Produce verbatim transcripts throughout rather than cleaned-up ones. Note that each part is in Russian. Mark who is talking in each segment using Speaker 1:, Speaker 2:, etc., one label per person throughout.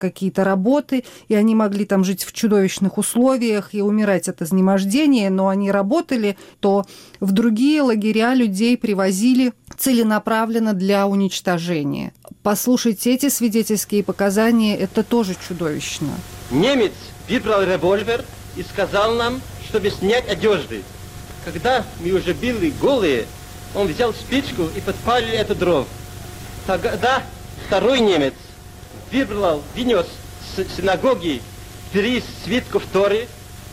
Speaker 1: какие-то работы, и они могли там жить в чудовищных условиях и умирать от изнемождения, но они работали, то в другие лагеря людей привозили целенаправленно для уничтожения. Послушайте, эти свидетельские показания, это тоже чудовищно.
Speaker 2: Немец выбрал револьвер и сказал нам, чтобы снять одежды. Когда мы уже были голые, он взял спичку и подпалил эту дров. Тогда второй немец выбрал, вынес с синагоги три свитков Торы,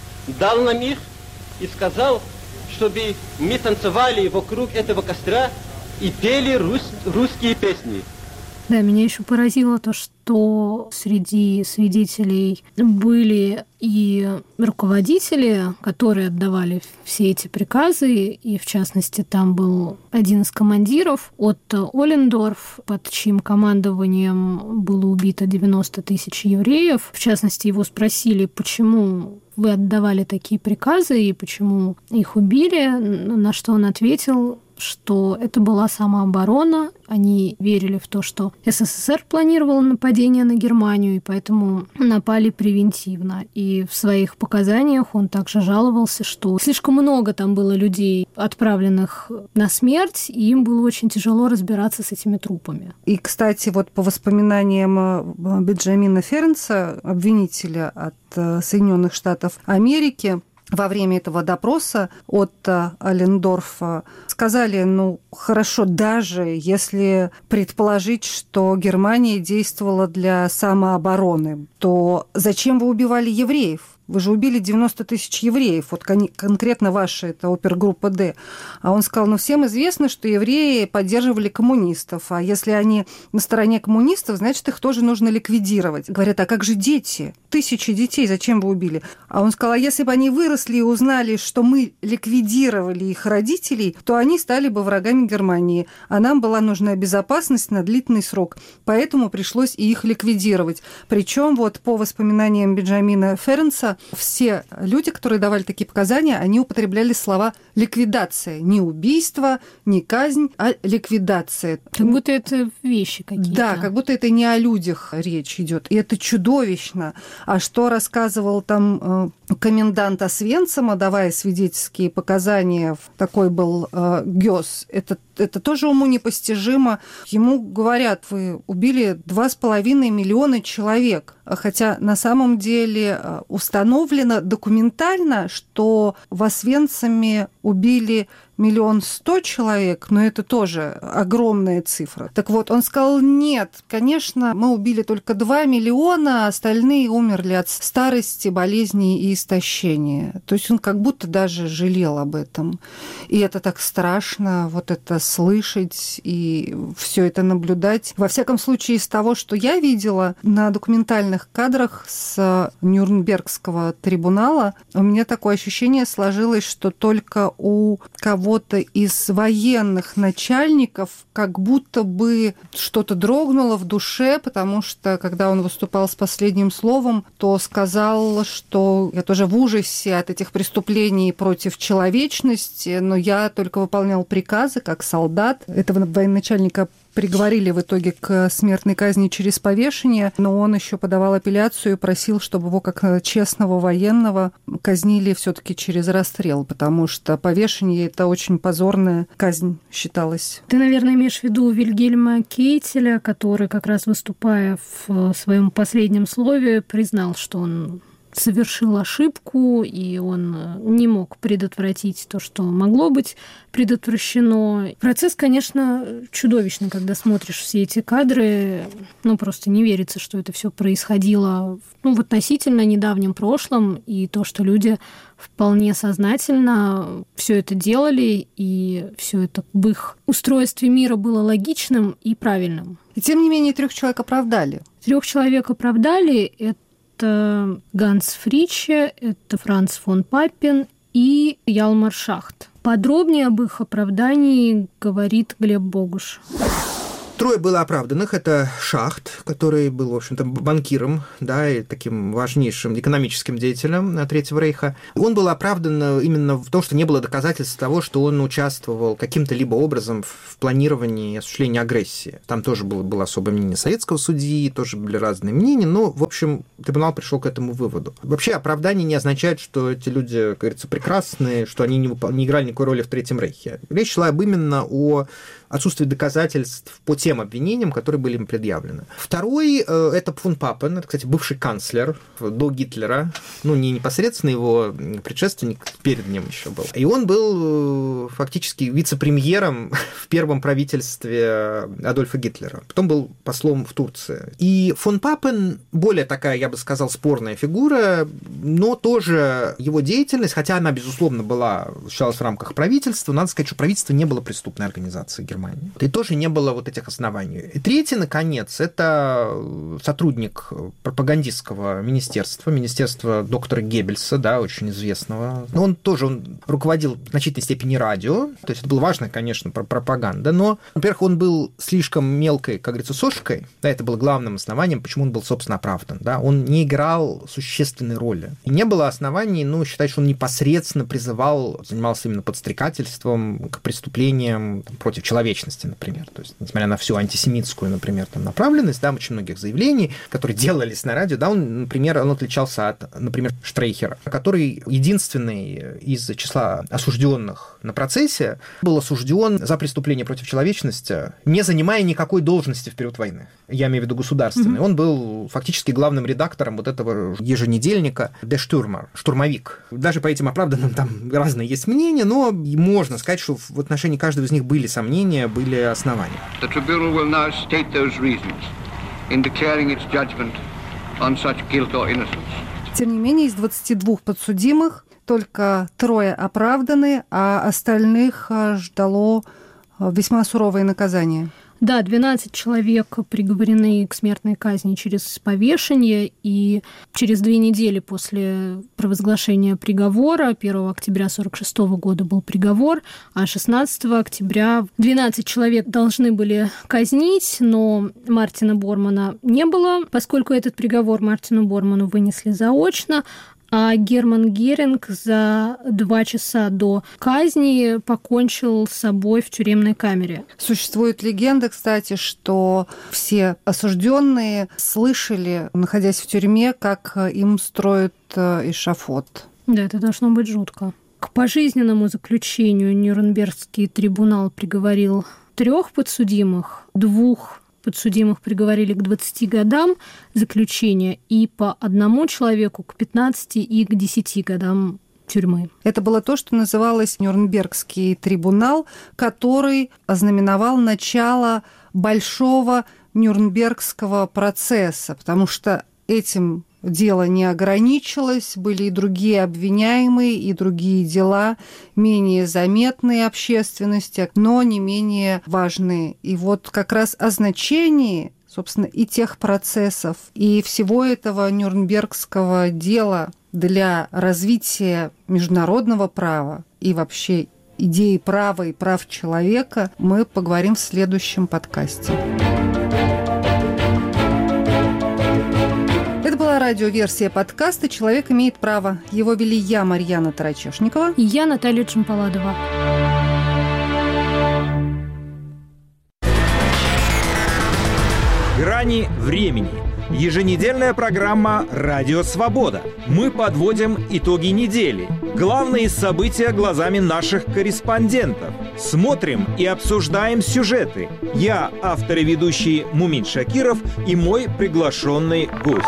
Speaker 2: дал нам их и сказал, чтобы мы танцевали вокруг этого костра и пели рус, русские песни.
Speaker 3: Да, меня еще поразило то, что среди свидетелей были и руководители, которые отдавали все эти приказы, и в частности там был один из командиров от Оллендорф, под чьим командованием было убито девяносто тысяч евреев. В частности, его спросили, почему вы отдавали такие приказы и почему их убили, на что он ответил, что это была самооборона. Они верили в то, что СССР планировал нападение на Германию, и поэтому напали превентивно. И в своих показаниях он также жаловался, что слишком много там было людей, отправленных на смерть, и им было очень тяжело разбираться с этими трупами.
Speaker 1: И, кстати, вот по воспоминаниям Бенджамина Ференца, обвинителя от Соединенных Штатов Америки, во время этого допроса Отто Оллендорфа сказали, ну, хорошо, даже если предположить, что Германия действовала для самообороны, то зачем вы убивали евреев? Вы же убили девяносто тысяч евреев, вот кон- конкретно ваша, это опергруппа «Д». А он сказал, ну, всем известно, что евреи поддерживали коммунистов, а если они на стороне коммунистов, значит, их тоже нужно ликвидировать. Говорят, а как же дети? Тысячи детей, зачем вы убили? А он сказал, а если бы они выросли и узнали, что мы ликвидировали их родителей, то они стали бы врагами Германии, а нам была нужна безопасность на длительный срок, поэтому пришлось и их ликвидировать. Причем вот по воспоминаниям Бенджамина Ференца, все люди, которые давали такие показания, они употребляли слова «ликвидация». Не убийство, не казнь, а ликвидация.
Speaker 3: Как будто это вещи какие-то.
Speaker 1: Да, как будто это не о людях речь идет. И это чудовищно. А что рассказывал там комендант Освенцима, давая свидетельские показания, такой был э, Гёс, это, это тоже уму непостижимо. Ему говорят, вы убили два с половиной миллиона человек, хотя на самом деле установлено документально, что в Освенциме убили миллион сто человек, но это тоже огромная цифра. Так вот, он сказал, нет, конечно, мы убили только два миллиона, а остальные умерли от старости, болезней и истощения. То есть он как будто даже жалел об этом. И это так страшно, вот это слышать и все это наблюдать. Во всяком случае, из того, что я видела на документальных кадрах с Нюрнбергского трибунала, у меня такое ощущение сложилось, что только у кого кого-то из военных начальников как будто бы что-то дрогнуло в душе, потому что, когда он выступал с последним словом, то сказал, что я тоже в ужасе от этих преступлений против человечности, но я только выполнял приказы как солдат. Этого военачальника приговорили в итоге к смертной казни через повешение, но он еще подавал апелляцию и просил, чтобы его как честного военного казнили все-таки через расстрел, потому что повешение – это очень позорная казнь считалась.
Speaker 3: Ты, наверное, имеешь в виду Вильгельма Кейтеля, который, как раз выступая в своем последнем слове, признал, что он совершил ошибку, и он не мог предотвратить то, что могло быть предотвращено. Процесс, конечно, чудовищный, когда смотришь все эти кадры. Ну, просто не верится, что это все происходило ну, в относительно недавнем прошлом, и то, что люди вполне сознательно все это делали, и все это в их устройстве мира было логичным и правильным.
Speaker 1: И тем не менее трех человек оправдали.
Speaker 3: Трех человек оправдали. Это Это Ганс Фриче, это Франц фон Паппен и Ялмар Шахт. Подробнее об их оправдании говорит Глеб Богуш.
Speaker 4: Трое было оправданных. Это Шахт, который был, в общем-то, банкиром, да, и таким важнейшим экономическим деятелем Третьего рейха. Он был оправдан именно в том, что не было доказательств того, что он участвовал каким-то либо образом в планировании и осуществлении агрессии. Там тоже было, было особое мнение советского судьи, тоже были разные мнения, но, в общем, трибунал пришел к этому выводу. Вообще, оправдание не означает, что эти люди, как говорится, прекрасные, что они не, выпол... не играли никакой роли в Третьем рейхе. Речь шла об именно о отсутствии доказательств по тем обвинениям, которые были им предъявлены. Второй – это фон Папен, это, кстати, бывший канцлер до Гитлера, ну, не непосредственно его предшественник, перед ним еще был. И он был фактически вице-премьером в первом правительстве Адольфа Гитлера. Потом был послом в Турции. И фон Папен более такая, я бы сказал, спорная фигура, но тоже его деятельность, хотя она, безусловно, была, осуществлялась в рамках правительства, надо сказать, что правительство не было преступной организацией Германии. И тоже не было вот этих оснований. И третий, наконец, это сотрудник пропагандистского министерства, министерства доктора Геббельса, да, очень известного. Но он тоже он руководил в значительной степени радио, то есть это была важная, конечно, пропаганда, но, во-первых, он был слишком мелкой, как говорится, сошкой, да, это было главным основанием, почему он был, собственно, оправдан, да, он не играл существенной роли. И не было оснований, ну, считать, что он непосредственно призывал, занимался именно подстрекательством к преступлениям там, против человечности, например. То есть, несмотря на всю антисемитскую, например, там, направленность, да, очень многих заявлений, которые делались на радио, да, он, например, он отличался от, например, Штрейхера, который единственный из числа осужденных на процессе был осужден за преступление против человечности, не занимая никакой должности в период войны. Я имею в виду государственной. Mm-hmm. Он был фактически главным редактором вот этого еженедельника «Der Stürmer», «Штурмовик». Даже по этим оправданным там разные есть мнения, но можно сказать, что в отношении каждого из них были сомнения, были основания.
Speaker 5: The tribunal will now state those reasons in declaring its judgment on such guilt or innocence.
Speaker 1: Тем не менее, из двадцати двух подсудимых только трое оправданы, а остальных ждало весьма суровое наказание.
Speaker 3: Да, двенадцать человек приговорены к смертной казни через повешение, и через две недели после провозглашения приговора, первого октября сорок шестого года был приговор, а шестнадцатого октября двенадцать человек должны были казнить, но Мартина Бормана не было, поскольку этот приговор Мартину Борману вынесли заочно, а Герман Геринг за два часа до казни покончил с собой в тюремной камере.
Speaker 1: Существует легенда, кстати, что все осужденные слышали, находясь в тюрьме, как им строят эшафот.
Speaker 3: Да, это должно быть жутко. К пожизненному заключению Нюрнбергский трибунал приговорил трех подсудимых, двух подсудимых приговорили к двадцати годам заключения и по одному человеку к пятнадцати и к десяти годам тюрьмы.
Speaker 1: Это было то, что называлось Нюрнбергский трибунал, который ознаменовал начало большого Нюрнбергского процесса, потому что этим дело не ограничилось, были и другие обвиняемые, и другие дела, менее заметные общественности, но не менее важные. И вот как раз о значении, собственно, и тех процессов, и всего этого нюрнбергского дела для развития международного права и вообще идеи права и прав человека мы поговорим в следующем подкасте. Это была радиоверсия подкаста «Человек имеет право». Его вели я, Марьяна Тарачешникова.
Speaker 3: И я, Наталья Джампаладова.
Speaker 6: Грани времени. Еженедельная программа «Радио Свобода». Мы подводим итоги недели. Главные события глазами наших корреспондентов. Смотрим и обсуждаем сюжеты. Я, автор и ведущий Мумин Шакиров, и мой приглашенный гость.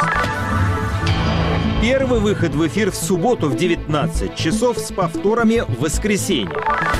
Speaker 6: Первый выход в эфир в субботу в девятнадцать часов с повторами в воскресенье.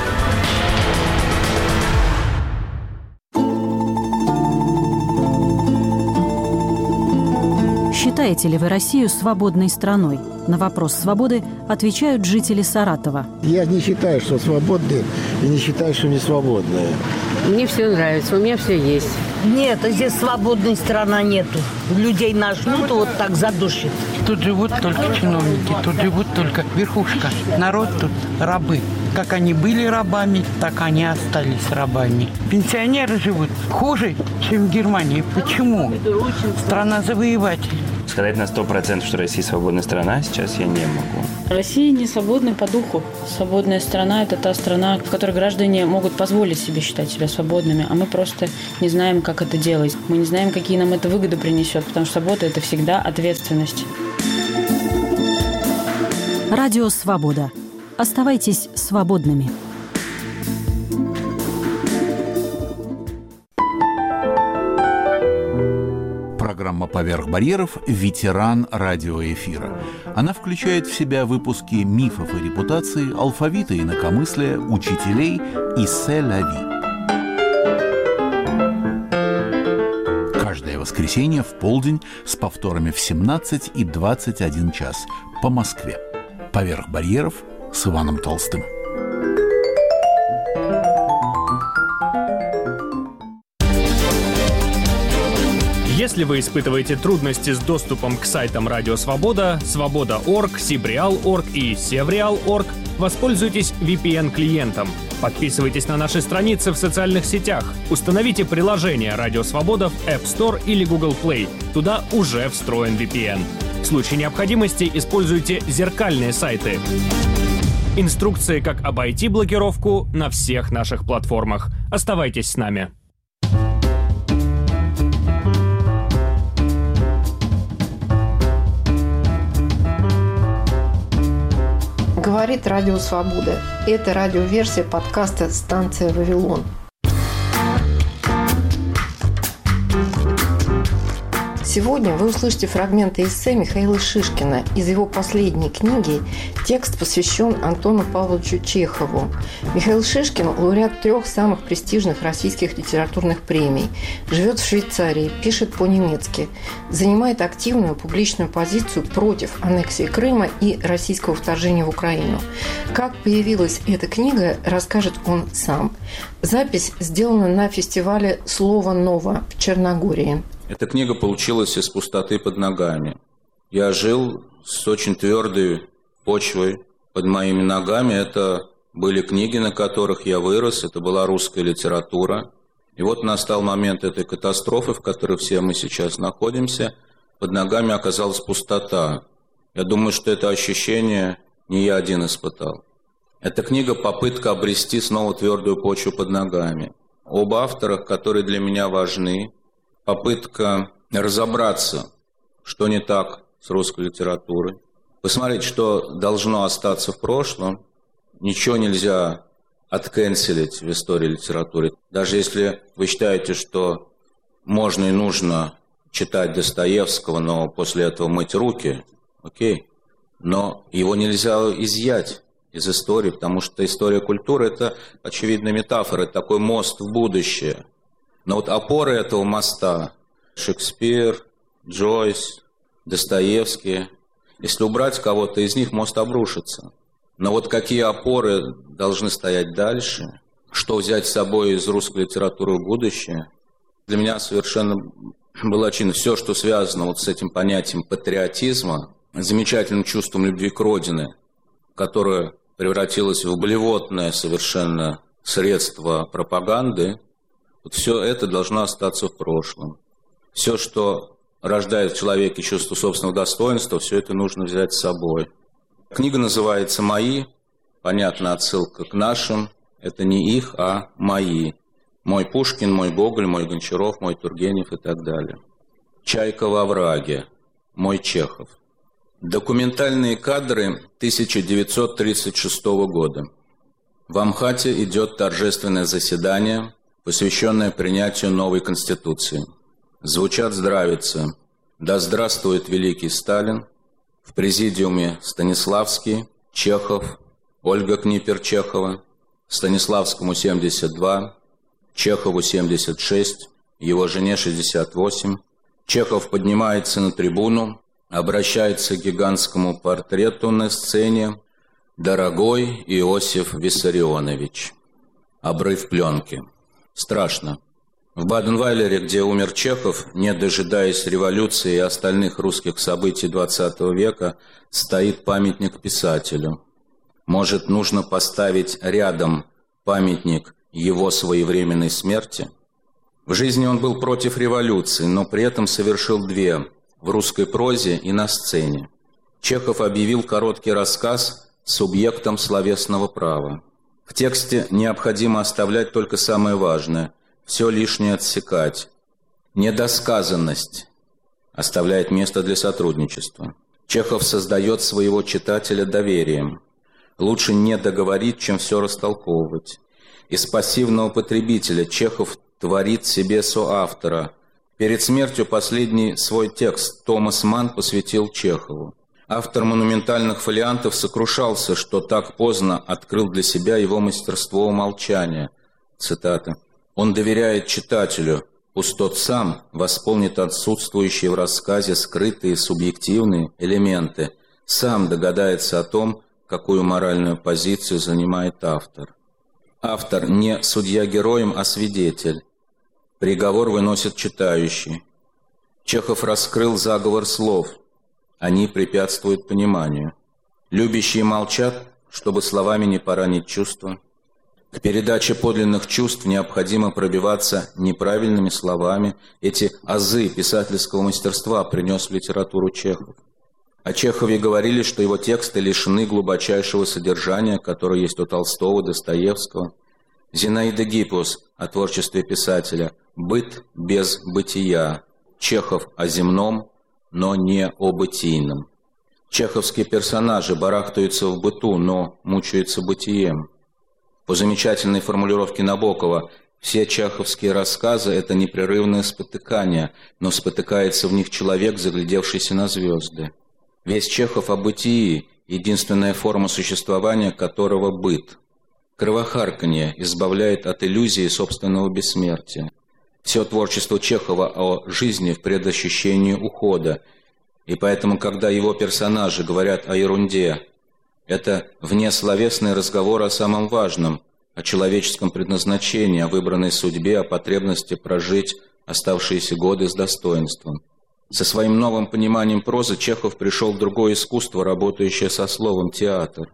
Speaker 7: Считаете ли вы Россию свободной страной? На вопрос свободы отвечают жители Саратова.
Speaker 8: Я не считаю, что свободные, и не считаю, что не свободные.
Speaker 9: Мне все нравится, у меня все есть.
Speaker 8: Нет, здесь свободной страны нету. Людей нажмут, вот так задушит.
Speaker 9: Тут живут только чиновники, тут живут только верхушка. Народ тут рабы. Как они были рабами, так они остались рабами. Пенсионеры живут хуже, чем в Германии. Почему? Страна завоеватель.
Speaker 10: Сказать на сто процентов, что Россия свободная страна, сейчас я не могу.
Speaker 11: Россия не свободна по духу. Свободная страна – это та страна, в которой граждане могут позволить себе считать себя свободными, а мы просто не знаем, как это делать. Мы не знаем, какие нам это выгоды принесет, потому что свобода – это всегда ответственность.
Speaker 7: Радио «Свобода». Оставайтесь свободными.
Speaker 12: Программа «Поверх барьеров» – ветеран радиоэфира. Она включает в себя выпуски мифов и репутаций, алфавита и инакомыслия, учителей и «Се-ля-ви». Каждое воскресенье в полдень с повторами в семнадцать и двадцать один час по Москве. «Поверх барьеров» с Иваном Толстым.
Speaker 13: Если вы испытываете трудности с доступом к сайтам Радио Свобода, Свобода точка орг, Сибреал точка орг и Севреал точка орг, воспользуйтесь ви пи эн-клиентом. Подписывайтесь на наши страницы в социальных сетях. Установите приложение Радио Свобода в App Store или Google Play. Туда уже встроен ви пи эн. В случае необходимости используйте зеркальные сайты. Инструкции, как обойти блокировку, на всех наших платформах. Оставайтесь с нами.
Speaker 14: Говорит Радио Свобода. Это радиоверсия подкаста «Станция Вавилон». Сегодня вы услышите фрагменты эссе Михаила Шишкина из его последней книги. Текст посвящен Антону Павловичу Чехову. Михаил Шишкин – лауреат трех самых престижных российских литературных премий. Живет в Швейцарии, пишет по-немецки. Занимает активную публичную позицию против аннексии Крыма и российского вторжения в Украину. Как появилась эта книга, расскажет он сам. Запись сделана на фестивале «Слово ново» в Черногории.
Speaker 15: Эта книга получилась из пустоты под ногами. Я жил с очень твердой почвой под моими ногами. Это были книги, на которых я вырос, это была русская литература. И вот настал момент этой катастрофы, в которой все мы сейчас находимся. Под ногами оказалась пустота. Я думаю, что это ощущение не я один испытал. Эта книга – попытка обрести снова твердую почву под ногами. Об авторах, которые для меня важны. Попытка разобраться, что не так с русской литературой. Посмотреть, что должно остаться в прошлом. Ничего нельзя откэнселить в истории литературы. Даже если вы считаете, что можно и нужно читать Достоевского, но после этого мыть руки, окей. Но его нельзя изъять из истории, потому что история культуры – это очевидная метафора, это такой мост в будущее. Но вот опоры этого моста – Шекспир, Джойс, Достоевский. Если убрать кого-то из них, мост обрушится. Но вот какие опоры должны стоять дальше, что взять с собой из русской литературы в будущее, для меня совершенно было очевидно. Все, что связано вот с этим понятием патриотизма, замечательным чувством любви к родине, которое превратилось в блевотное совершенно средство пропаганды, вот все это должно остаться в прошлом. Все, что рождает в человеке чувство собственного достоинства, все это нужно взять с собой. Книга называется «Мои». Понятно, отсылка к нашим. Это не их, а мои. Мой Пушкин, мой Гоголь, мой Гончаров, мой Тургенев и так далее. «Чайка во враге». Мой Чехов. Документальные кадры тысяча девятьсот тридцать шестого года. В Амхате идет торжественное заседание, посвященное принятию новой Конституции. Звучат здравицы. Да здравствует великий Сталин. В президиуме Станиславский, Чехов, Ольга Книпер-Чехова, Станиславскому семьдесят два, Чехову семьдесят шесть, его жене шестьдесят восемь. Чехов поднимается на трибуну, обращается к гигантскому портрету на сцене. «Дорогой Иосиф Виссарионович». Обрыв пленки. Страшно. В Баден-Вайлере, где умер Чехов, не дожидаясь революции и остальных русских событий двадцатого века, стоит памятник писателю. Может, нужно поставить рядом памятник его своевременной смерти? В жизни он был против революции, но при этом совершил две – в русской прозе и на сцене. Чехов объявил короткий рассказ субъектом словесного права. В тексте необходимо оставлять только самое важное, все лишнее отсекать. Недосказанность оставляет место для сотрудничества. Чехов создает своего читателя доверием. Лучше не договорить, чем все растолковывать. Из пассивного потребителя Чехов творит себе соавтора. Перед смертью последний свой текст Томас Манн посвятил Чехову. Автор монументальных фолиантов сокрушался, что так поздно открыл для себя его мастерство умолчания. Цитата. «Он доверяет читателю, пусть тот сам восполнит отсутствующие в рассказе скрытые субъективные элементы, сам догадается о том, какую моральную позицию занимает автор». Автор не судья героем, а свидетель. Приговор выносит читающий. Чехов раскрыл заговор слов. Они препятствуют пониманию. Любящие молчат, чтобы словами не поранить чувства. К передаче подлинных чувств необходимо пробиваться неправильными словами. Эти азы писательского мастерства принес в литературу Чехов. О Чехове говорили, что его тексты лишены глубочайшего содержания, которое есть у Толстого, Достоевского. Зинаида Гиппиус о творчестве писателя «Быт без бытия». Чехов о земном, но не о бытийном. Чеховские персонажи барахтаются в быту, но мучаются бытием. По замечательной формулировке Набокова, все чеховские рассказы – это непрерывное спотыкание, но спотыкается в них человек, заглядевшийся на звезды. Весь Чехов о бытии, единственная форма существования которого – быт. Кровохарканье избавляет от иллюзии собственного бессмертия. Все творчество Чехова о жизни в предощущении ухода, и поэтому, когда его персонажи говорят о ерунде, это внесловесный разговор о самом важном, о человеческом предназначении, о выбранной судьбе, о потребности прожить оставшиеся годы с достоинством. Со своим новым пониманием прозы Чехов пришел в другое искусство, работающее со словом театр.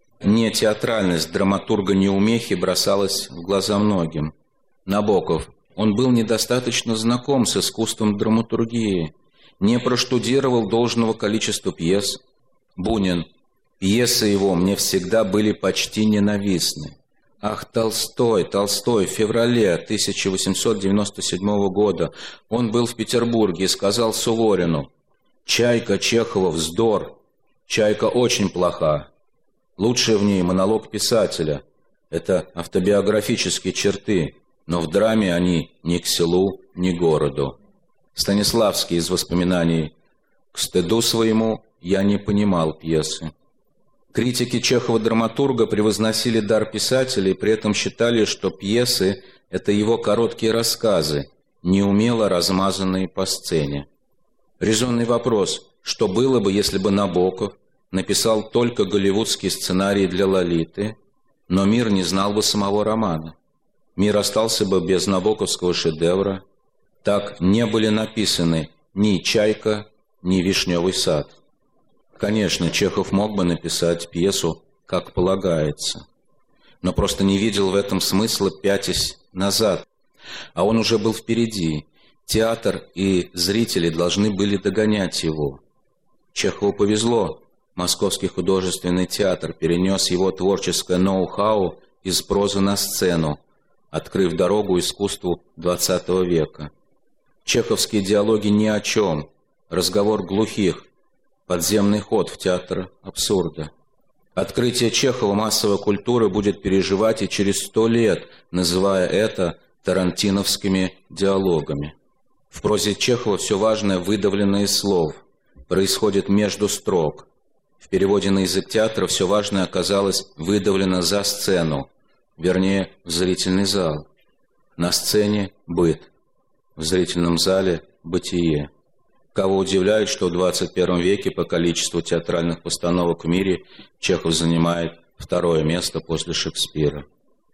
Speaker 15: Не театральность драматурга-неумехи бросалась в глаза многим. Набоков. Он был недостаточно знаком с искусством драматургии, не проштудировал должного количества пьес. Бунин. Пьесы его мне всегда были почти ненавистны. Ах, Толстой, Толстой, в феврале тысяча восемьсот девяносто седьмого года он был в Петербурге и сказал Суворину: «Чайка Чехова вздор, Чайка очень плоха. Лучшее в ней монолог писателя. Это автобиографические черты, но в драме они ни к селу, ни к городу». Станиславский из воспоминаний: «К стыду своему я не понимал пьесы». Критики Чехова-драматурга превозносили дар писателя и при этом считали, что пьесы – это его короткие рассказы, неумело размазанные по сцене. Резонный вопрос: что было бы, если бы Набоков написал только голливудский сценарий для «Лолиты», но мир не знал бы самого романа? Мир остался бы без набоковского шедевра. Так не были написаны ни «Чайка», ни «Вишневый сад». Конечно, Чехов мог бы написать пьесу, как полагается, но просто не видел в этом смысла, пятясь назад. А он уже был впереди. Театр и зрители должны были догонять его. Чехову повезло. Московский художественный театр перенес его творческое ноу-хау из прозы на сцену, открыв дорогу искусству двадцатого века. Чеховские диалоги ни о чем, разговор глухих, подземный ход в театр абсурда. Открытие Чехова массовой культуры будет переживать и через сто лет, называя это тарантиновскими диалогами. В прозе Чехова все важное выдавлено из слов, происходит между строк. В переводе на язык театра все важное оказалось выдавлено за сцену, вернее, в зрительный зал. На сцене – быт, в зрительном зале – бытие. Кого удивляет, что в двадцать первом веке по количеству театральных постановок в мире Чехов занимает второе место после Шекспира.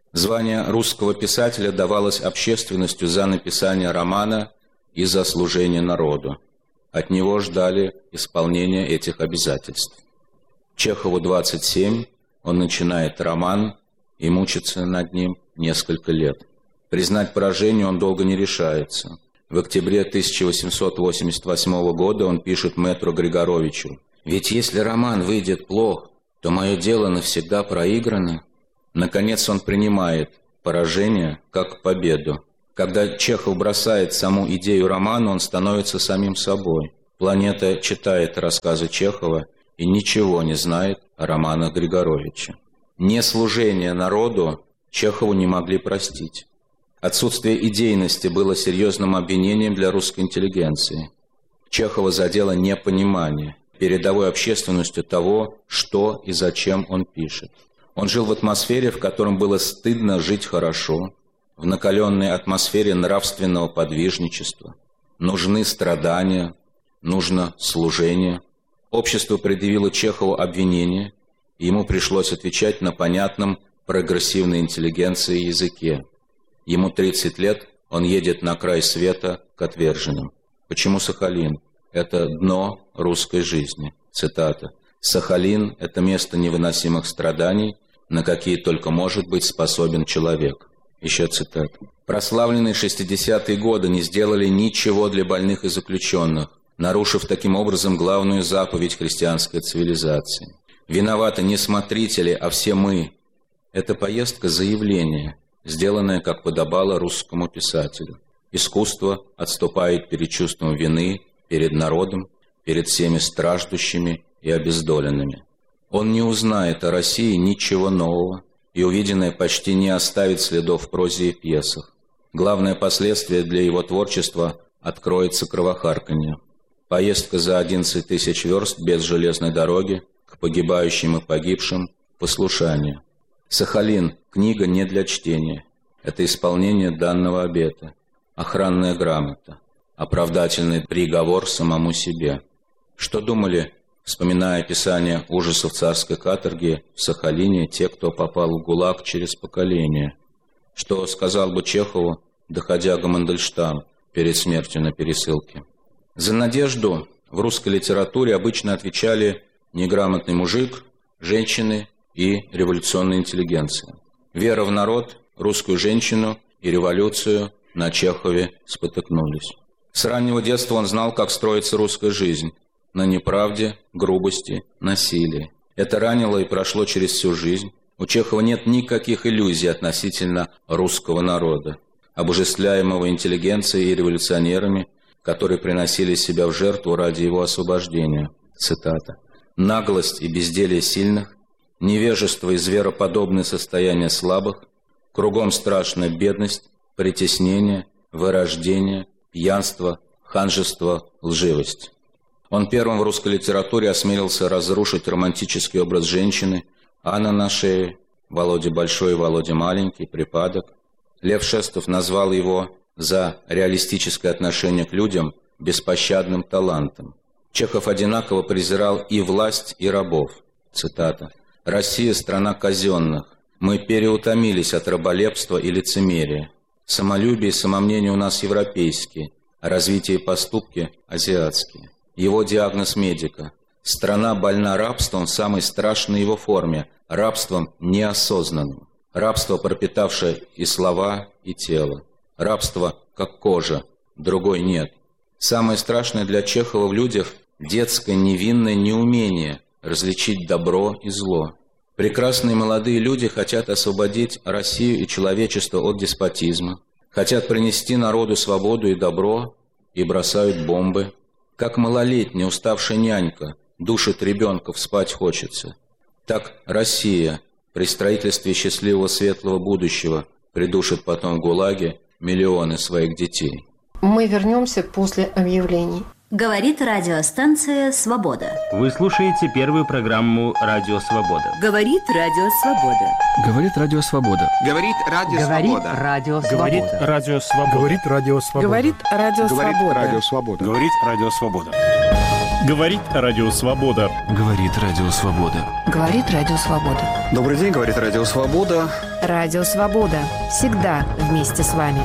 Speaker 15: Звание русского писателя давалось общественностью за написание романа и за служение народу. От него ждали исполнения этих обязательств. Чехову двадцать семь, он начинает роман и мучится над ним несколько лет. Признать поражение он долго не решается. В октябре тысяча восемьсот восемьдесят восьмого года он пишет мэтру Григоровичу: «Ведь если роман выйдет плох, то мое дело навсегда проиграно». Наконец он принимает поражение как победу. Когда Чехов бросает саму идею романа, он становится самим собой. Планета читает рассказы Чехова и ничего не знает о романах Григоровича. Неслужение народу Чехову не могли простить. Отсутствие идейности было серьезным обвинением для русской интеллигенции. Чехова задело непонимание передовой общественностью того, что и зачем он пишет. Он жил в атмосфере, в котором было стыдно жить хорошо, в накаленной атмосфере нравственного подвижничества. Нужны страдания, нужно служение. Общество предъявило Чехову обвинение, и ему пришлось отвечать на понятном прогрессивной интеллигенции языке. Ему тридцать лет, он едет на край света к отверженным. Почему Сахалин? Это дно русской жизни. Цитата. «Сахалин – это место невыносимых страданий, на какие только может быть способен человек». Еще цитата. Прославленные шестидесятые годы не сделали ничего для больных и заключенных, нарушив таким образом главную заповедь христианской цивилизации. Виноваты не смотрители, а все мы. Эта поездка – заявление, сделанное, как подобало русскому писателю. Искусство отступает перед чувством вины, перед народом, перед всеми страждущими и обездоленными. Он не узнает о России ничего нового, и увиденное почти не оставит следов в прозе и пьесах. Главное последствие для его творчества откроется кровохарканье. Поездка за одиннадцать тысяч верст без железной дороги, к погибающим и погибшим, послушание. Сахалин – книга не для чтения. Это исполнение данного обета, охранная грамота, оправдательный приговор самому себе. Что думали, вспоминая описание ужасов царской каторги в Сахалине, те, кто попал в ГУЛАГ через поколение? Что сказал бы Чехову доходяга Мандельштам перед смертью на пересылке? За надежду в русской литературе обычно отвечали неграмотный мужик, женщины и революционная интеллигенция. Вера в народ, русскую женщину и революцию на Чехове спотыкнулись. С раннего детства он знал, как строится русская жизнь. На неправде, грубости, насилии. Это ранило и прошло через всю жизнь. У Чехова нет никаких иллюзий относительно русского народа, обожествляемого интеллигенцией и революционерами, которые приносили себя в жертву ради его освобождения. Цитата. «Наглость и безделие сильных, невежество и звероподобное состояние слабых, кругом страшная бедность, притеснение, вырождение, пьянство, ханжество, лживость». Он первым в русской литературе осмелился разрушить романтический образ женщины, Анна на шее, Володя Большой и Володя Маленький, припадок. Лев Шестов назвал его за реалистическое отношение к людям беспощадным талантом. Чехов одинаково презирал и власть, и рабов. Цитата. «Россия – страна казенных. Мы переутомились от раболепства и лицемерия. Самолюбие и самомнение у нас европейские, а развитие и поступки – азиатские». Его диагноз медика. Страна больна рабством в самой страшной его форме, рабством неосознанным. Рабство, пропитавшее и слова, и тело. Рабство, как кожа, другой нет. Самое страшное для Чехова в людях – детское невинное неумение различить добро и зло. Прекрасные молодые люди хотят освободить Россию и человечество от деспотизма, хотят принести народу свободу и добро, и бросают бомбы. Как малолетняя уставшая нянька душит ребенков, спать хочется. Так Россия при строительстве счастливого светлого будущего придушит потом в ГУЛАГе миллионы своих детей.
Speaker 14: Мы вернемся после объявлений.
Speaker 16: Говорит радиостанция «Свобода».
Speaker 17: Вы слушаете первую программу «Радио Свобода».
Speaker 16: Говорит Радио Свобода.
Speaker 18: Говорит Радио Свобода.
Speaker 19: Говорит Радио Свобода.
Speaker 18: Говорит Радио Свобода.
Speaker 17: Говорит Радио Свобода.
Speaker 18: Говорит Радио
Speaker 17: Говорит
Speaker 18: Свобода.
Speaker 17: Радио Свобода. Говорит Радио Свобода.
Speaker 18: Говорит Радио Свобода.
Speaker 16: Говорит Радио Свобода.
Speaker 19: Добрый день, говорит Радио Свобода. Радио Свобода. Всегда вместе с вами.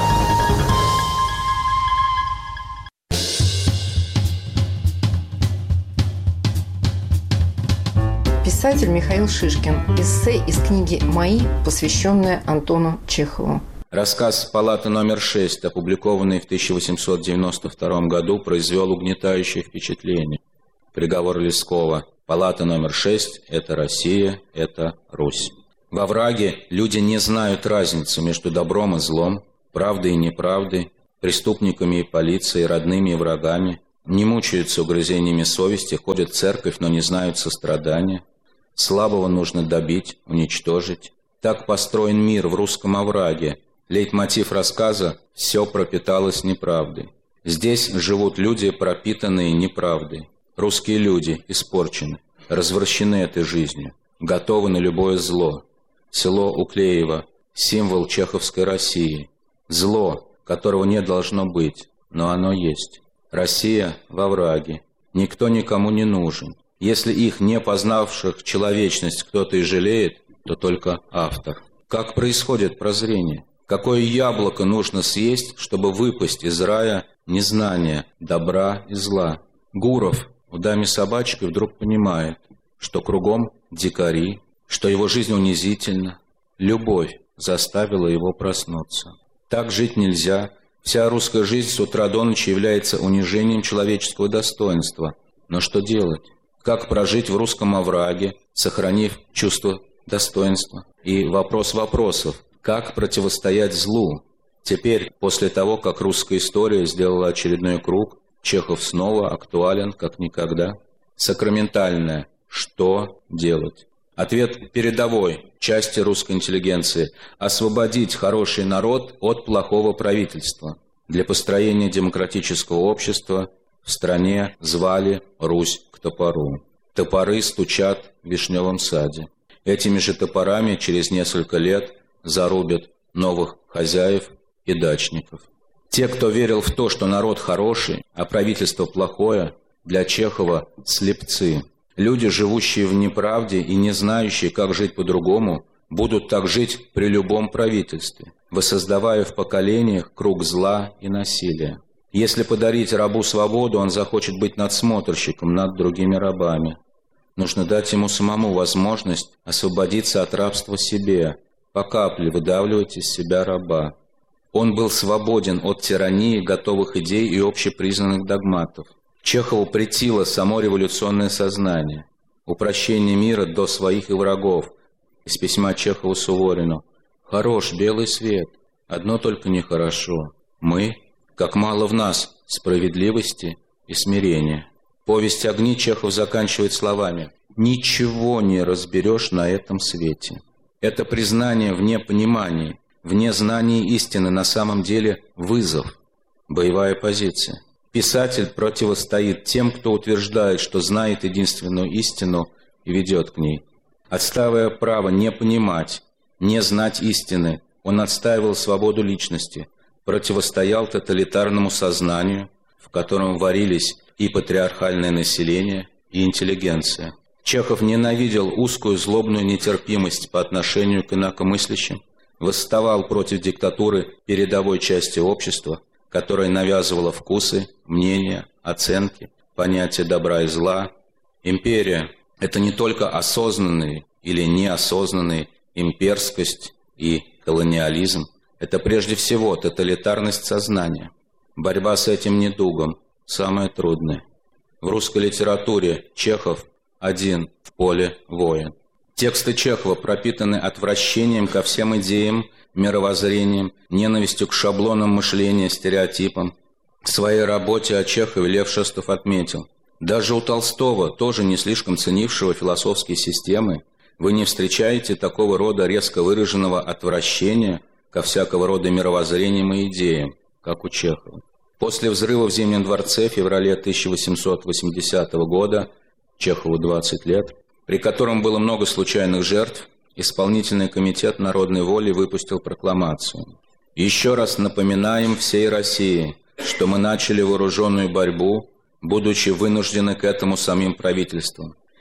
Speaker 14: Писатель Михаил Шишкин. Эссе из книги «Мои», посвященное Антону Чехову.
Speaker 15: Рассказ «Палата номер шесть», опубликованный в тысяча восемьсот девяносто втором году, произвел угнетающее впечатление. Приговор Лескова: «Палата номер шесть – это Россия, это Русь». Во враге люди не знают разницы между добром и злом, правдой и неправдой, преступниками и полицией, родными и врагами, не мучаются угрызениями совести, ходят в церковь, но не знают сострадания. Слабого нужно добить, уничтожить. Так построен мир в русском овраге. Лейтмотив рассказа «Все пропиталось неправдой». Здесь живут люди, пропитанные неправдой. Русские люди испорчены, развращены этой жизнью, готовы на любое зло. Село Уклеево – символ чеховской России. Зло, которого не должно быть, но оно есть. Россия во враге. Никто никому не нужен. Если их, не познавших человечность, кто-то и жалеет, то только автор. Как происходит прозрение? Какое яблоко нужно съесть, чтобы выпасть из рая незнания, добра и зла? Гуров в «Даме собачкой» вдруг понимает, что кругом дикари, что его жизнь унизительна. Любовь заставила его проснуться. Так жить нельзя. Вся русская жизнь с утра до ночи является унижением человеческого достоинства. Но что делать? Как прожить в русском овраге, сохранив чувство достоинства? И вопрос вопросов: как противостоять злу? Теперь, после того, как русская история сделала очередной круг, Чехов снова актуален как никогда. Сакраментальное: что делать? Ответ передовой части русской интеллигенции – освободить хороший народ от плохого правительства. Для построения демократического общества в стране звали Русь к топору. Топоры стучат в вишневом саде. Этими же топорами через несколько лет зарубят новых хозяев и дачников. Те, кто верил в то, что народ хороший, а правительство плохое, для Чехова слепцы. Люди, живущие в неправде и не знающие, как жить по-другому, будут так жить при любом правительстве, воссоздавая в поколениях круг зла и насилия. Если подарить рабу свободу, он захочет быть надсмотрщиком над другими рабами. Нужно дать ему самому возможность освободиться от рабства себе, по капле выдавливать из себя раба. Он был свободен от тирании, готовых идей и общепризнанных догматов. Чехову претило само революционное сознание, упрощение мира до своих и врагов. Из письма Чехова Суворину: «Хорош белый свет, одно только нехорошо. Мы, как мало в нас справедливости и смирения». Повесть «Огни» Чехов заканчивает словами: «Ничего не разберешь на этом свете». Это признание вне понимания, вне знания истины на самом деле вызов, боевая позиция. Писатель противостоит тем, кто утверждает, что знает единственную истину и ведет к ней. Отстаивая право не понимать, не знать истины, он отстаивал свободу личности, противостоял тоталитарному сознанию, в котором варились и патриархальное население, и интеллигенция. Чехов ненавидел узкую злобную нетерпимость по отношению к инакомыслящим, восставал против диктатуры передовой части общества, которая навязывала вкусы, мнения, оценки, понятия добра и зла. Империя – это не только осознанные или неосознанные имперскость и колониализм. Это прежде всего тоталитарность сознания. Борьба с этим недугом – самое трудное. В русской литературе Чехов один в поле воин. Тексты Чехова пропитаны отвращением ко всем идеям, мировоззрением, ненавистью к шаблонам мышления, стереотипам. В своей работе о Чехове Лев Шестов отметил: даже у Толстого, тоже не слишком ценившего философские системы, вы не встречаете такого рода резко выраженного отвращения ко всякого рода мировоззрениям и идеям, как у Чехова. После взрыва в Зимнем дворце в феврале тысяча восемьсот восьмидесятого года, Чехову двадцать лет, при котором было много случайных жертв, Исполнительный комитет народной воли выпустил прокламацию: «Еще раз напоминаем всей России, что мы начали вооруженную борьбу, будучи вынуждены к этому самим правительством.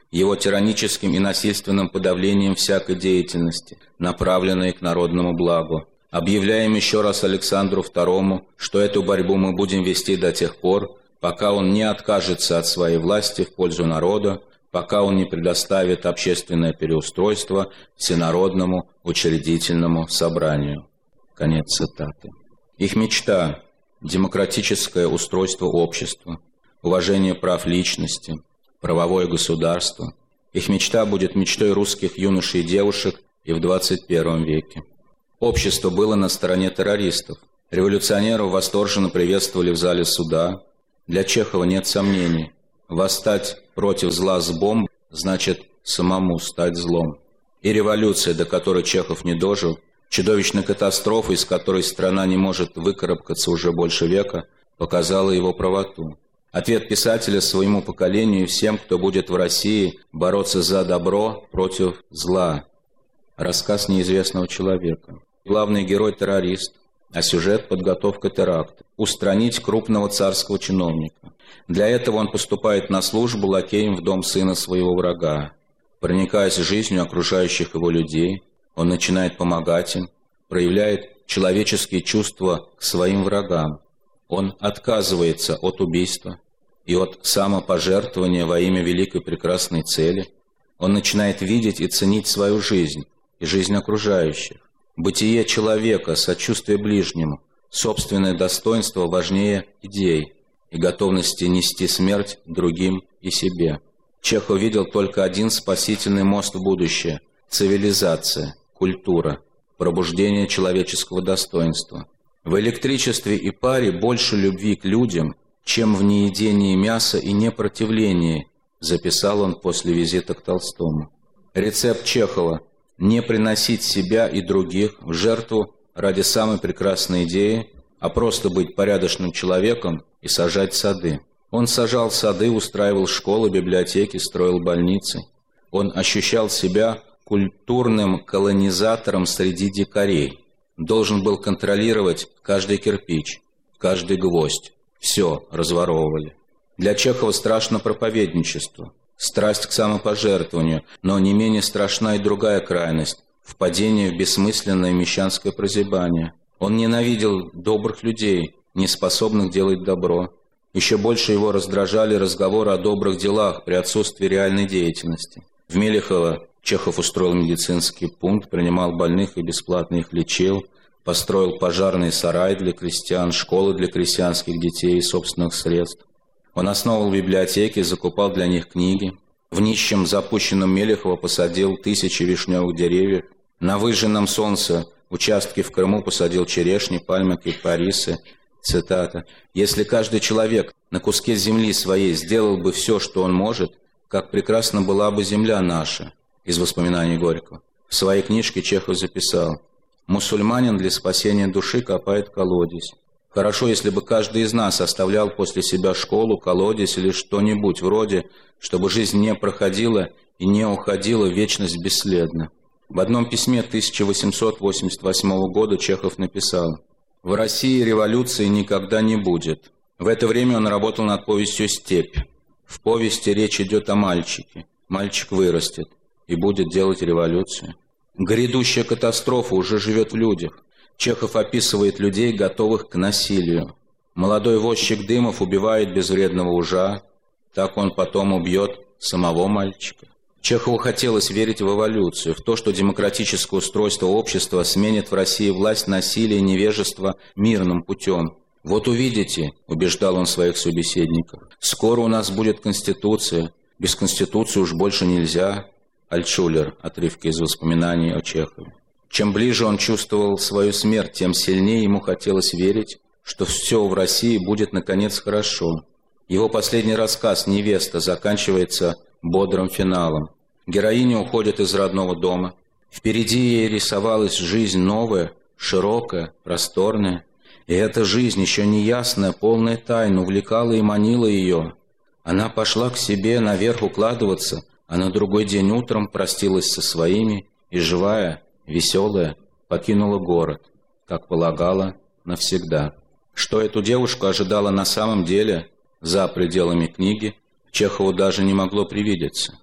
Speaker 15: его тираническим и насильственным подавлением всякой деятельности, направленной к народному благу. Объявляем еще раз Александру второму, что эту борьбу мы будем вести до тех пор, пока он не откажется от своей власти в пользу народа, пока он не предоставит общественное переустройство Всенародному учредительному собранию». Конец цитаты. Их мечта – демократическое устройство общества, уважение прав личности, правовое государство. Их мечта будет мечтой русских юношей и девушек и в двадцать первом веке. Общество было на стороне террористов. Революционеров восторженно приветствовали в зале суда. Для Чехова нет сомнений. Восстать против зла с бомб значит самому стать злом. И революция, до которой Чехов не дожил, чудовищная катастрофа, из которой страна не может выкарабкаться уже больше века, показала его правоту. Ответ писателя своему поколению и всем, кто будет в России бороться за добро против зла. Рассказ неизвестного человека. Главный герой – террорист, а сюжет – подготовка теракта. Устранить крупного царского чиновника. Для этого он поступает на службу лакеем в дом сына своего врага. Проникаясь жизнью окружающих его людей, он начинает помогать им, проявляет человеческие чувства к своим врагам. Он отказывается от убийства и от самопожертвования во имя великой прекрасной цели. Он начинает видеть и ценить свою жизнь и жизнь окружающих. Бытие человека, сочувствие ближнему, собственное достоинство важнее идей и готовности нести смерть другим и себе. Чехов видел только один спасительный мост в будущее – цивилизация, культура, пробуждение человеческого достоинства. В электричестве и паре больше любви к людям, чем в неедении мяса и непротивлении, записал он после визита к Толстому. Рецепт Чехова – не приносить себя и других в жертву ради самой прекрасной идеи, а просто быть порядочным человеком и сажать сады. Он сажал сады, устраивал школы, библиотеки, строил больницы. Он ощущал себя культурным колонизатором среди дикарей. Должен был контролировать каждый кирпич, каждый гвоздь. Все разворовывали. Для Чехова страшно проповедничество, страсть к самопожертвованию, но не менее страшна и другая крайность – впадение в бессмысленное мещанское прозябание. Он ненавидел добрых людей, не способных делать добро. Еще больше его раздражали разговоры о добрых делах при отсутствии реальной деятельности. В Мелехово Чехов устроил медицинский пункт, принимал больных и бесплатно их лечил, построил пожарный сарай для крестьян, школы для крестьянских детей из собственных средств. Он основывал библиотеки, закупал для них книги. В нищем запущенном Мелехово посадил тысячи вишневых деревьев. На выжженном солнце участке в Крыму посадил черешни, пальмы, кипарисы. Цитата. «Если каждый человек на куске земли своей сделал бы все, что он может, как прекрасна была бы земля наша». Из воспоминаний Горького. В своей книжке Чехов записал: «Мусульманин для спасения души копает колодец. Хорошо, если бы каждый из нас оставлял после себя школу, колодец или что-нибудь вроде, чтобы жизнь не проходила и не уходила в вечность бесследно». В одном письме тысяча восемьсот восемьдесят восьмого года Чехов написал: «В России революции никогда не будет». В это время он работал над повестью «Степь». В повести речь идет о мальчике. Мальчик вырастет и будет делать революцию. Грядущая катастрофа уже живет в людях. Чехов описывает людей, готовых к насилию. Молодой возчик Дымов убивает безвредного ужа, так он потом убьет самого мальчика. Чехову хотелось верить в эволюцию, в то, что демократическое устройство общества сменит в России власть насилия и невежества мирным путем. «Вот увидите», — убеждал он своих собеседников, — «скоро у нас будет Конституция, без Конституции уж больше нельзя». Альтшулер, отрывки из воспоминаний о Чехове. Чем ближе он чувствовал свою смерть, тем сильнее ему хотелось верить, что все в России будет наконец хорошо. Его последний рассказ «Невеста» заканчивается бодрым финалом. Героиня уходит из родного дома. Впереди ей рисовалась жизнь новая, широкая, просторная. И эта жизнь, еще неясная, полная тайн, увлекала и манила ее. Она пошла к себе наверх укладываться, а на другой день утром простилась со своими и, живая, веселая, покинула город, как полагала, навсегда. Что эту девушку ожидало на самом деле, за пределами книги, Чехову даже не могло привидеться.